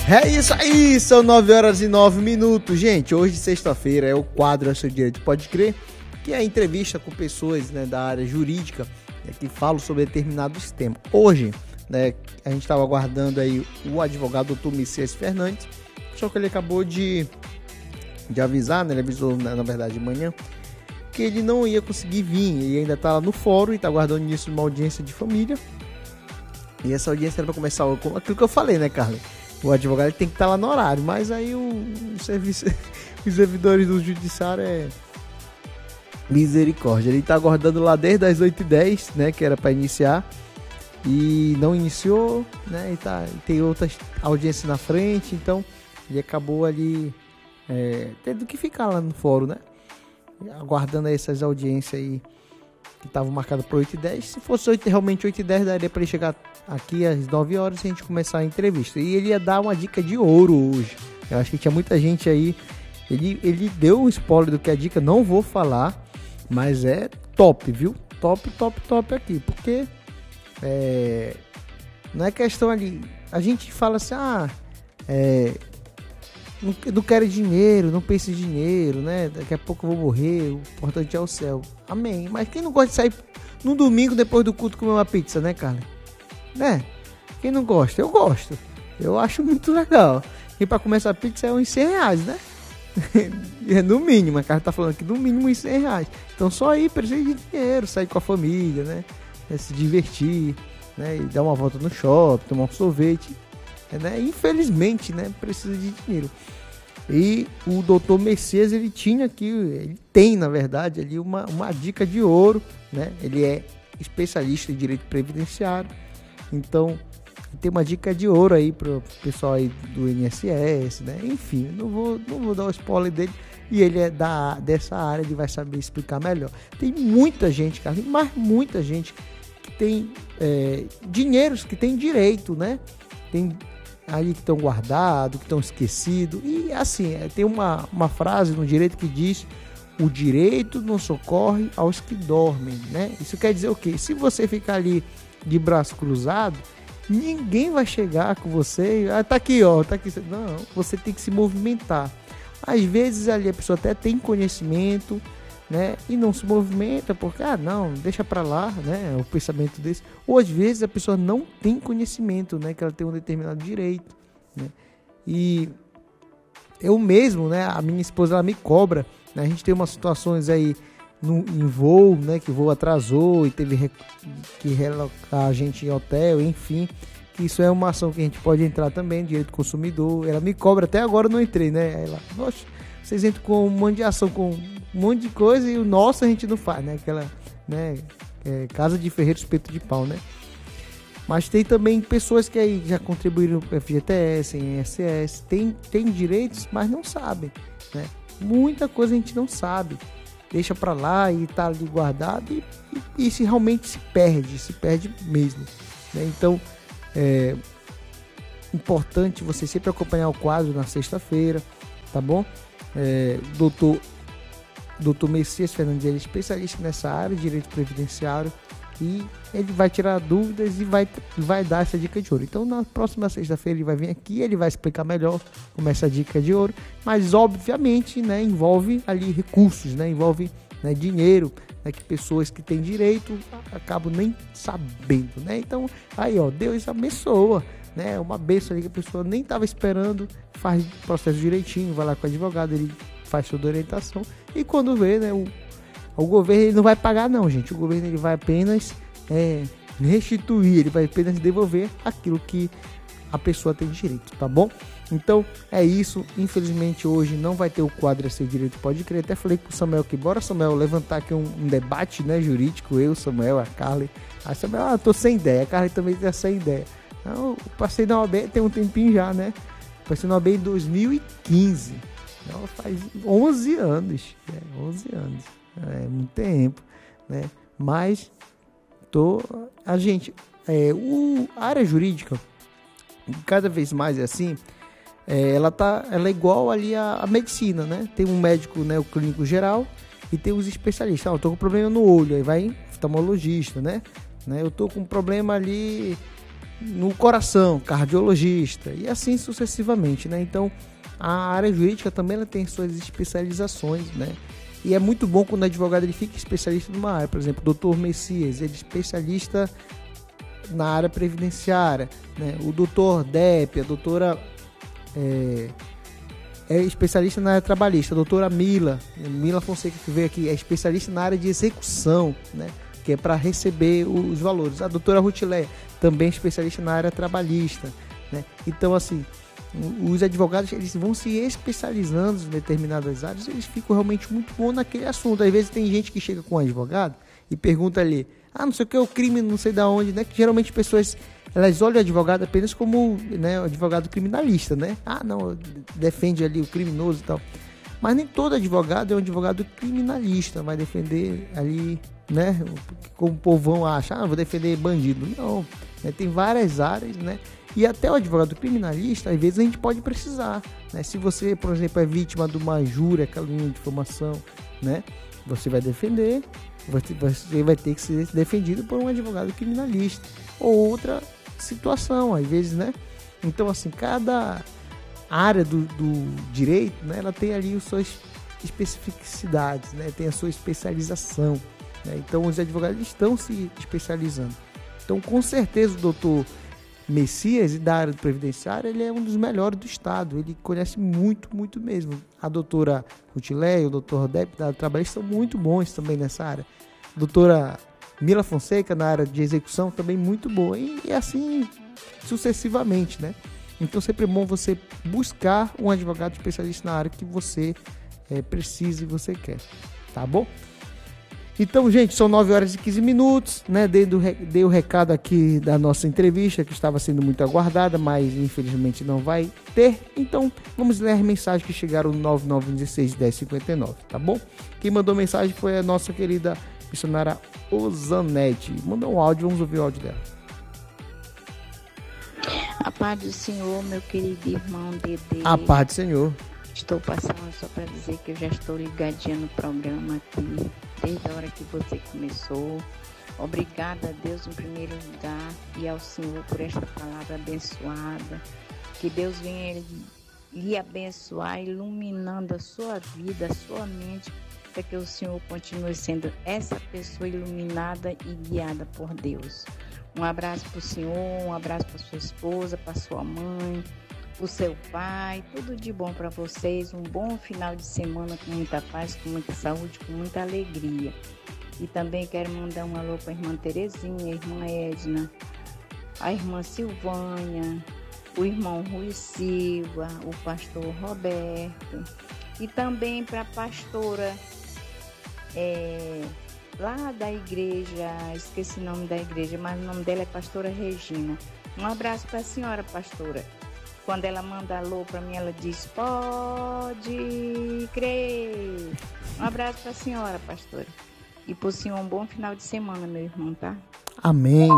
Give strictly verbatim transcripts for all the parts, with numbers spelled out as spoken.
É isso aí, são nove horas e nove minutos, gente. Hoje, sexta-feira, é o quadro A Seu Direito Pode Crer, que é a entrevista com pessoas, né, da área jurídica, né, que falam sobre determinados temas. Hoje, né, a gente estava aguardando aí o advogado doutor Messias Fernandes, só que ele acabou de, de avisar, né, ele avisou, na, na verdade, de manhã, que ele não ia conseguir vir. Ele ainda está lá no fórum e está aguardando início de uma audiência de família. E essa audiência era para começar com aquilo que eu falei, né, Carlos? O advogado tem que estar lá no horário, mas aí o, o serviço, os servidores do judiciário é misericórdia. Ele está aguardando lá desde as oito e dez, né, que era para iniciar, e não iniciou, né, e, tá, e tem outras audiências na frente, então ele acabou ali é, tendo que ficar lá no fórum, né, aguardando essas audiências aí que estavam marcadas para oito e dez. Se fosse oito, realmente oito e dez, daria para ele chegar aqui às nove horas e a gente começar a entrevista. E ele ia dar uma dica de ouro hoje. Eu acho que tinha muita gente aí. Ele, ele deu um spoiler do que é a dica, não vou falar, mas é top, viu? Top, top, top aqui. Porque é, não é questão ali. A gente fala assim, ah, é, não, não quero dinheiro, não pense em dinheiro, né? Daqui a pouco eu vou morrer, o importante é o céu. Amém. Mas quem não gosta de sair no domingo depois do culto comer uma pizza, né, Carla? Né? Quem não gosta? Eu gosto. Eu acho muito legal. E para comer essa pizza é uns cem reais, né? É no mínimo. A Carla tá falando que no mínimo uns cem reais. Então só aí precisa de dinheiro, sair com a família, né? É, se divertir, né? E dar uma volta no shopping, tomar um sorvete. É, né? Infelizmente, né? Precisa de dinheiro. E o doutor Messias, ele tinha aqui, ele tem, na verdade, ali uma, uma dica de ouro, né? Ele é especialista em direito previdenciário, então tem uma dica de ouro aí pro pessoal aí do I N S S, né? Enfim, não vou, não vou dar o spoiler dele, e ele é da, dessa área, ele vai saber explicar melhor. Tem muita gente, cara, mas muita gente que tem é, dinheiros, que tem direito, né? Tem ali que estão guardados, que estão esquecidos. E assim, tem uma, uma frase no direito que diz: o direito não socorre aos que dormem, né? Isso quer dizer o quê? Se você ficar ali de braço cruzado, ninguém vai chegar com você, ah, tá aqui, ó, tá aqui. Não, você tem que se movimentar. Às vezes ali a pessoa até tem conhecimento, né, e não se movimenta porque, ah, não, deixa pra lá, né, o pensamento desse. Ou às vezes a pessoa não tem conhecimento, né, que ela tem um determinado direito, né, e eu mesmo, né, a minha esposa, ela me cobra, né, a gente tem umas situações aí no, em voo, né, que o voo atrasou e teve que relocar a gente em hotel, enfim, que isso é uma ação que a gente pode entrar também, direito do consumidor. Ela me cobra, até agora eu não entrei, né, ela, nossa, vocês entram com um monte de ação, com um monte de coisa, e o nosso a gente não faz, né? Aquela, né? É, casa de ferreiro, espeto de pau, né? Mas tem também pessoas que aí já contribuíram para F G T S, em I S S, tem, tem direitos, mas não sabem, né? Muita coisa a gente não sabe. Deixa para lá e tá ali guardado e, e, e se realmente se perde, se perde mesmo, né? Então, é importante você sempre acompanhar o quadro na sexta-feira, tá bom? É, doutor, doutor Messias Fernandes, ele é especialista nessa área de direito previdenciário, e ele vai tirar dúvidas e vai, vai dar essa dica de ouro. Então na próxima sexta-feira ele vai vir aqui, ele vai explicar melhor como é essa dica de ouro, mas obviamente, né, envolve ali recursos, né, envolve, né, dinheiro, né, que pessoas que têm direito acabam nem sabendo, né? Então aí, ó, Deus abençoa, né? Uma benção ali que a pessoa nem estava esperando, faz o processo direitinho, vai lá com o advogado, ele faz toda a orientação, e quando vê, né, o, o governo, ele não vai pagar não, gente, o governo, ele vai apenas é, restituir, ele vai apenas devolver aquilo que a pessoa tem direito, tá bom? Então é isso. Infelizmente hoje não vai ter o quadro A Seu Direito Pode Crer. Até falei com o Samuel que bora, Samuel, levantar aqui um, um debate, né, jurídico, eu, Samuel, a Carly. Aí Samuel, ah, tô sem ideia, a Carly também tá sem ideia. Eu passei na O A B tem um tempinho já, né? Passei na O A B em dois mil e quinze. Então, faz onze anos. É, onze anos. É muito tempo, né? Mas tô. A gente. É, o, a área jurídica, cada vez mais é assim. É, ela, tá, ela é igual ali à, à medicina, né? Tem um médico, né, o clínico geral, e tem os especialistas. Ah, eu tô com problema no olho, aí vai oftalmologista, né? né? Eu tô com problema ali no coração, cardiologista, e assim sucessivamente, né? Então, a área jurídica também ela tem suas especializações, né? E é muito bom quando o advogado ele fica especialista numa área. Por exemplo, o doutor Messias, ele é especialista na área previdenciária, né? O doutor Depp, a doutora é, é especialista na área trabalhista. A doutora Mila, Mila Fonseca, que veio aqui, é especialista na área de execução, né? Que é para receber os valores. A doutora Rutileia, também especialista na área trabalhista, né? Então, assim, os advogados eles vão se especializando em determinadas áreas, eles ficam realmente muito bons naquele assunto. Às vezes tem gente que chega com um advogado e pergunta ali, ah, não sei o que é o crime, não sei da onde, né? Que geralmente pessoas, elas olham o advogado apenas como, né, o advogado criminalista, né? Ah, não, defende ali o criminoso e tal. Mas nem todo advogado é um advogado criminalista, vai defender ali, né? Como o povão acha, ah, vou defender bandido. Não, né? Tem várias áreas, né? E até o advogado criminalista, às vezes a gente pode precisar, né? Se você, por exemplo, é vítima de uma injúria, calúnia, difamação, né? Você vai defender, você vai ter que ser defendido por um advogado criminalista ou outra situação, às vezes, né? Então, assim, cada área do, do direito, né? Ela tem ali as suas especificidades, né? Tem a sua especialização, né? Então, os advogados estão se especializando. Então, com certeza, o doutor Messias, e da área previdenciária, ele é um dos melhores do estado, ele conhece muito, muito mesmo. A doutora Rutileia, o doutor Depp, da área trabalhista, são muito bons também nessa área. A doutora Mila Fonseca, na área de execução, também muito boa, e, e assim sucessivamente, né? Então, sempre é bom você buscar um advogado especialista na área que você é, precisa e você quer, tá bom? Então, gente, são nove horas e quinze minutos, né? Dei, do, dei o recado aqui da nossa entrevista, que estava sendo muito aguardada, mas infelizmente não vai ter. Então, vamos ler as mensagens que chegaram no nove nove um seis, um zero cinco nove, tá bom? Quem mandou mensagem foi a nossa querida missionária Osanete. Mandou um áudio, vamos ouvir o áudio dela. A paz do Senhor, meu querido irmão Dedê. A paz do Senhor. Estou passando só para dizer que eu já estou ligadinha no programa aqui, desde a hora que você começou. Obrigada a Deus em primeiro lugar e ao Senhor por esta palavra abençoada. Que Deus venha lhe abençoar, iluminando a sua vida, a sua mente, para que o Senhor continue sendo essa pessoa iluminada e guiada por Deus. Um abraço para o Senhor, um abraço para sua esposa, para sua mãe, o seu pai, tudo de bom para vocês, um bom final de semana com muita paz, com muita saúde, com muita alegria. E também quero mandar um alô para a irmã Terezinha, a irmã Edna, a irmã Silvânia, o irmão Rui Silva, o pastor Roberto, e também para a pastora é, lá da igreja, esqueci o nome da igreja, mas o nome dela é pastora Regina. Um abraço para a senhora, pastora. Quando ela manda alô para mim, ela diz, pode crer. Um abraço para a senhora, pastora. E para o senhor, um bom final de semana, meu irmão, tá? Amém.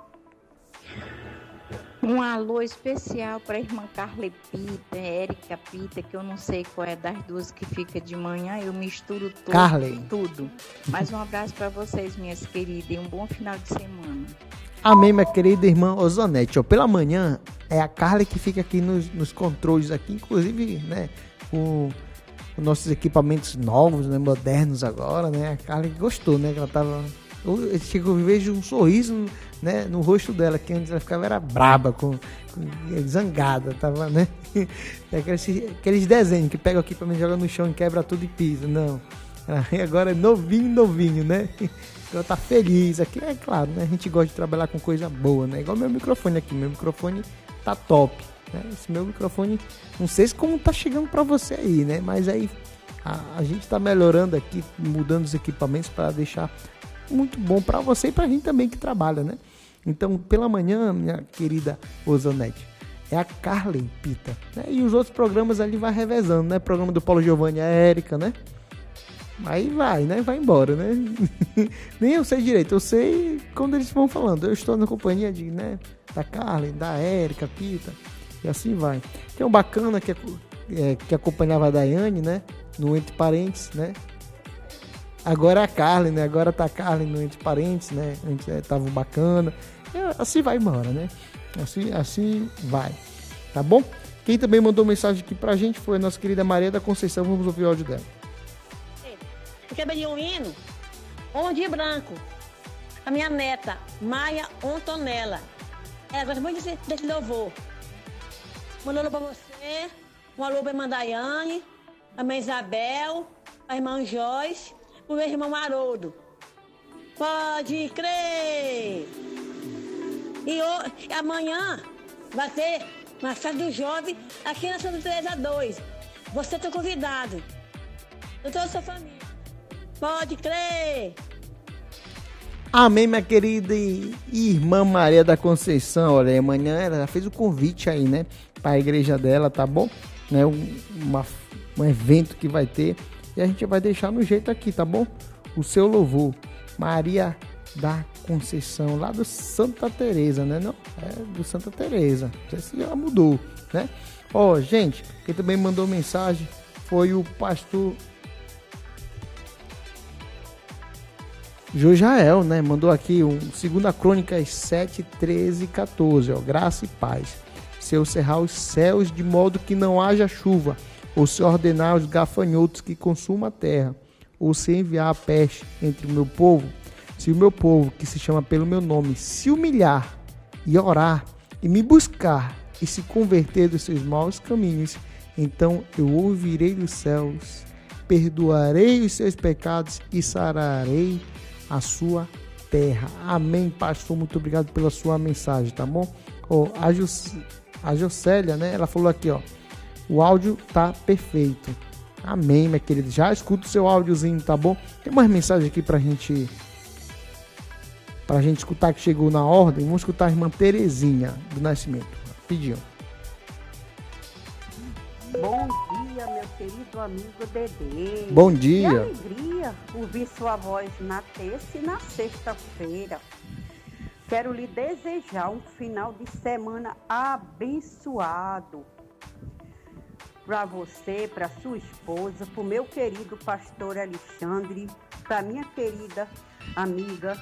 Um alô especial para a irmã Carla Pita, Érica Pita, que eu não sei qual é das duas que fica de manhã, eu misturo tudo. Carley. tudo. Mas um abraço para vocês, minhas queridas, e um bom final de semana. Amém, minha querida irmã Ozonete. Ó, pela manhã é a Carla que fica aqui nos, nos controles aqui, inclusive, né, com os nossos equipamentos novos, né, modernos agora, né? A Carla gostou, né? Que ela tava, eu, eu vejo um sorriso, né, no rosto dela, que antes ela ficava era braba, com, com zangada, tava, né? Aqueles, aqueles desenhos que pega aqui para mim, joga no chão e quebra tudo e pisa. Não. Agora é novinho, novinho, né? Ela tá feliz aqui, é claro, né? A gente gosta de trabalhar com coisa boa, né? Igual meu microfone aqui, meu microfone tá top, né? Esse meu microfone, não sei se como tá chegando para você aí, né? Mas aí a, a gente tá melhorando aqui, mudando os equipamentos para deixar muito bom para você e pra gente também que trabalha, né? Então, pela manhã, minha querida Ozanete, é a Carley Pita, né? E os outros programas ali vai revezando, né? Programa do Paulo Giovanni, a Érica, né? Aí vai, né? Vai embora, né? Nem eu sei direito, eu sei quando eles vão falando. Eu estou na companhia de, né, da Carla, da Érica, Pita, e assim vai. Tem um bacana que, é, que acompanhava a Daiane, né? No Entre Parentes, né? Agora é a Carla, né? Agora tá a Carla no Entre Parentes, né? Antes é, tava o bacana. E assim vai embora, né? Assim, assim vai, tá bom? Quem também mandou mensagem aqui pra gente foi a nossa querida Maria da Conceição. Vamos ouvir o áudio dela. Eu quero pedir um hino, um de branco. A minha neta, Maia Antonella. Ela gosta muito desse, desse louvor. Um alô pra você, um alô pra irmã Daiane, a irmã Isabel, a irmã Joyce, o meu irmão Haroldo. Pode crer! E, o, e amanhã vai ter uma festa do jovem aqui na Santa Teresa dois. Você está convidado. Eu toda a sua família. Pode crer! Amém, minha querida irmã Maria da Conceição. Olha, amanhã ela fez o convite aí, né? Para a igreja dela, tá bom? Né, um, uma, um evento que vai ter. E a gente vai deixar no jeito aqui, tá bom? O seu louvor. Maria da Conceição, lá do Santa Teresa, né? Não, é do Santa Teresa. Não sei se já mudou, né? Ó, gente, quem também mandou mensagem foi o pastor Jojael, né? Mandou aqui um segunda Crônicas sete, treze e quatorze, ó. Graça e paz. Se eu cerrar os céus de modo que não haja chuva, ou se ordenar os gafanhotos que consumam a terra, ou se enviar a peste entre o meu povo, se o meu povo, que se chama pelo meu nome, se humilhar e orar e me buscar e se converter dos seus maus caminhos, então eu ouvirei dos céus, perdoarei os seus pecados e sararei a sua terra. Amém, pastor. Muito obrigado pela sua mensagem, tá bom? Oh, a, Jus, a Jocélia, né? Ela falou aqui, ó. O áudio tá perfeito. Amém, minha querida. Já escuta o seu áudiozinho, tá bom? Tem mais mensagem aqui pra gente pra gente escutar que chegou na ordem. Vamos escutar a irmã Terezinha do Nascimento. Pediu. Bom dia, meu querido amigo Dedê. Bom dia. Que alegria ouvir sua voz na terça e na sexta-feira. Quero lhe desejar um final de semana abençoado. Para você, para sua esposa, para o meu querido pastor Alexandre, para minha querida amiga,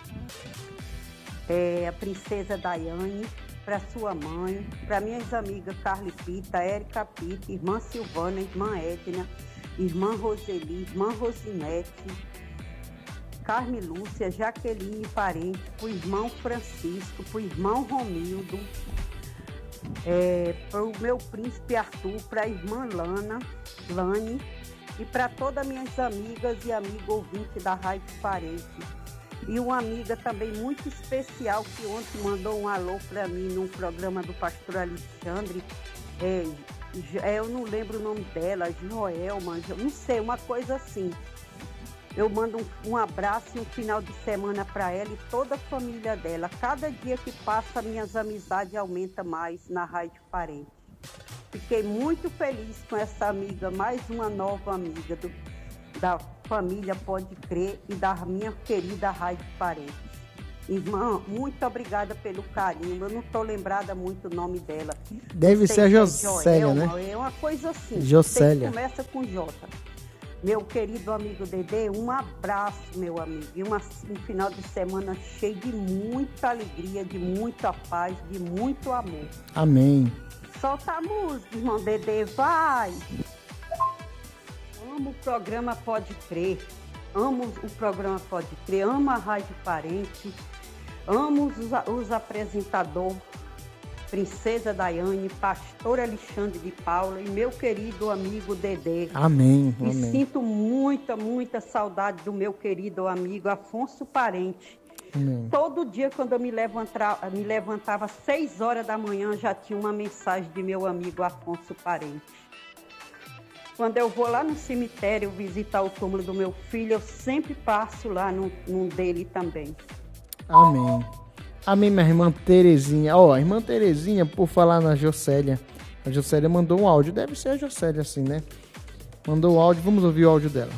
é, a princesa Daiane, para sua mãe, para minhas amigas Carly Pita, Érica Pita, irmã Silvana, irmã Edna, irmã Roseli, irmã Rosinete, Carme Lúcia, Jaqueline Parente, para o irmão Francisco, para o irmão Romildo, é, para o meu príncipe Arthur, para a irmã Lana, Lani e para todas minhas amigas e amigos ouvintes da Rádio Parente. E uma amiga também muito especial que ontem mandou um alô para mim no programa do pastor Alexandre. É, eu não lembro o nome dela, Joelma, não sei, uma coisa assim. Eu mando um, um abraço e um final de semana para ela e toda a família dela. Cada dia que passa, minhas amizades aumentam mais na Rádio Parente. Fiquei muito feliz com essa amiga, mais uma nova amiga do, da família Pode Crer e da minha querida Rádio Parente. Irmã, muito obrigada pelo carinho. Eu não estou lembrada muito o nome dela. Deve ser a Jocélia, né? É uma coisa assim. Jocélia. Começa com J. Meu querido amigo Dedê, um abraço, meu amigo. E uma, um final de semana cheio de muita alegria, de muita paz, de muito amor. Amém. Solta a música, irmão Dedê, vai! Amo o programa Pode Crer. Amo o programa Pode Crer. Amo a Rádio Parente. Amo os, os apresentadores. Princesa Daiane, pastor Alexandre de Paula e meu querido amigo Dedê. Amém, e amém. Sinto muita, muita saudade do meu querido amigo Afonso Parente. Amém. Todo dia, quando eu me, levantra, me levantava às seis horas da manhã, já tinha uma mensagem de meu amigo Afonso Parente. Quando eu vou lá no cemitério visitar o túmulo do meu filho, eu sempre passo lá num, num dele também. Amém. Amém, minha irmã Terezinha. Ó, oh, a irmã Terezinha, por falar na Jocélia, a Jocélia mandou um áudio. Deve ser a Jocélia assim, né? Mandou o áudio, vamos ouvir o áudio dela.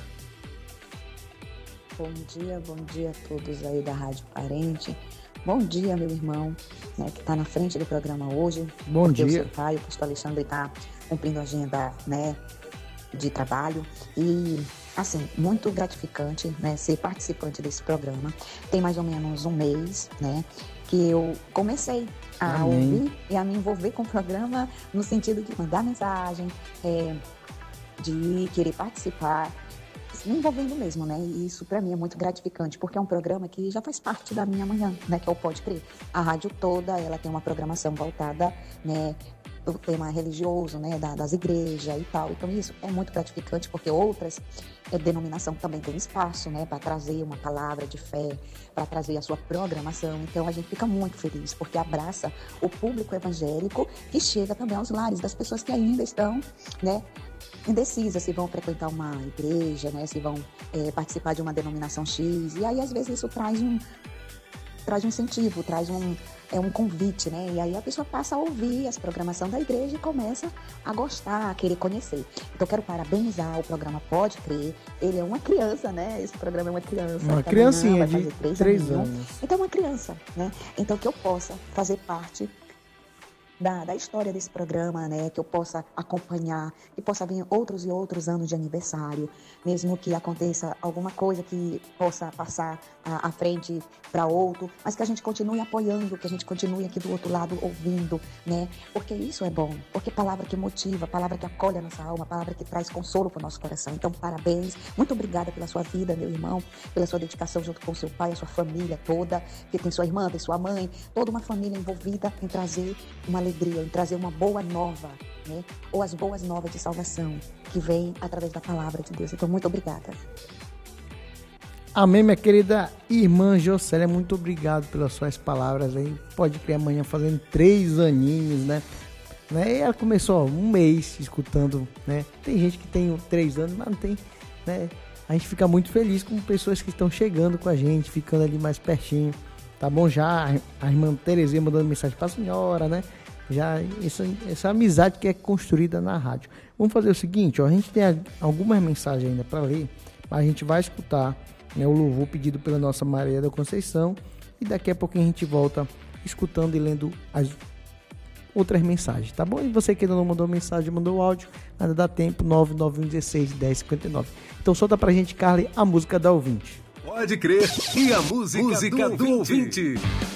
Bom dia, bom dia a todos aí da Rádio Parente. Bom dia, meu irmão, né, que está na frente do programa hoje. Bom dia. O seu pai, o pastor Alexandre, está cumprindo a agenda, né, de trabalho. E, assim, muito gratificante, né, ser participante desse programa. Tem mais ou menos um mês, né, que eu comecei a Amém. ouvir e a me envolver com o programa no sentido de mandar mensagem, é, de querer participar, me envolvendo mesmo, né? E isso para mim é muito gratificante, porque é um programa que já faz parte da minha manhã, né? Que é o Pode Crer. A rádio toda, ela tem uma programação voltada, né, do tema religioso, né, da, das igrejas e tal. Então isso é muito gratificante, porque outras é, denominação também tem espaço, né, para trazer uma palavra de fé, para trazer a sua programação. Então a gente fica muito feliz, porque abraça o público evangélico que chega também aos lares das pessoas que ainda estão, né, indecisas se vão frequentar uma igreja, né, se vão é, participar de uma denominação X. E aí às vezes isso traz um traz um incentivo, traz um, é um convite, né? E aí a pessoa passa a ouvir as programações da igreja e começa a gostar, a querer conhecer. Então eu quero parabenizar o programa Pode Crer. Ele é uma criança, né? Esse programa é uma criança. Uma criancinha amanhã, de três, três anos. anos. Então é uma criança, né? Então que eu possa fazer parte Da, da história desse programa, né, que eu possa acompanhar, que possa vir outros e outros anos de aniversário, mesmo que aconteça alguma coisa que possa passar à, à frente para outro, mas que a gente continue apoiando, que a gente continue aqui do outro lado ouvindo, né, porque isso é bom, porque palavra que motiva, palavra que acolhe a nossa alma, palavra que traz consolo para o nosso coração. Então, parabéns, muito obrigada pela sua vida, meu irmão, pela sua dedicação junto com seu pai, a sua família toda, que tem sua irmã, tem sua mãe, toda uma família envolvida em trazer uma alegria, em trazer uma boa nova, né? Ou as boas novas de salvação que vem através da palavra de Deus. Então, muito obrigada. Amém, minha querida irmã Jocélia, muito obrigado pelas suas palavras aí. Pode Crer amanhã fazendo três aninhos, né? né? E ela começou ó, um mês escutando, né? Tem gente que tem três anos, mas não tem, né? A gente fica muito feliz com pessoas que estão chegando com a gente, ficando ali mais pertinho, tá bom? Já a irmã Terezinha mandando mensagem para a senhora, né? Já essa, essa amizade que é construída na rádio. Vamos fazer o seguinte, ó, a gente tem algumas mensagens ainda para ler, mas a gente vai escutar, né, o louvor pedido pela nossa Maria da Conceição e daqui a pouquinho a gente volta escutando e lendo as outras mensagens, tá bom? E você que ainda não mandou mensagem, mandou áudio, ainda dá tempo, nove nove um um seis, dez cinquenta e nove. Então solta pra gente, Carly, a música da ouvinte. Pode Crer e a música, música do, do ouvinte. ouvinte.